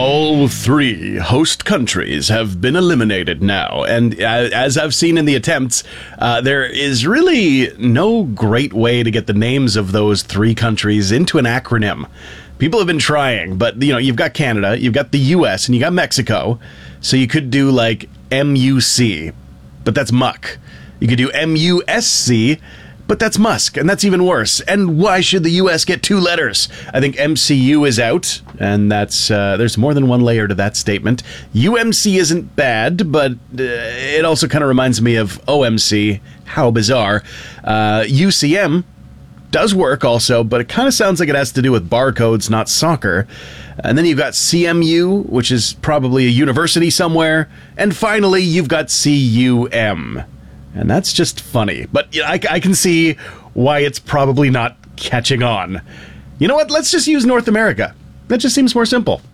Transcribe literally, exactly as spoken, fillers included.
All three host countries have been eliminated now, and uh, as I've seen in the attempts, uh, there is really no great way to get the names of those three countries into an acronym. People have been trying, but you know, you've got Canada, you've got the U S, and you got Mexico, so you could do like M U C, but that's muck. You could do M U S C, but that's Musk, and that's even worse. And why should the U S get two letters? I think M C U is out, and that's uh, there's more than one layer to that statement. U M C isn't bad, but uh, it also kind of reminds me of O M C. How bizarre. Uh, U C M does work also, but it kind of sounds like it has to do with barcodes, not soccer. And then you've got C M U, which is probably a university somewhere. And finally, you've got C U M. And that's just funny. But you know, I, I can see why it's probably not catching on. You know what? Let's just use North America. That just seems more simple.